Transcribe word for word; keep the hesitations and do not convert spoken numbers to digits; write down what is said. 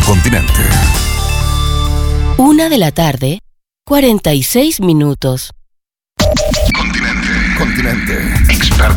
Continente. Una de la tarde, cuarenta y seis minutos. Continente. Continente. Experto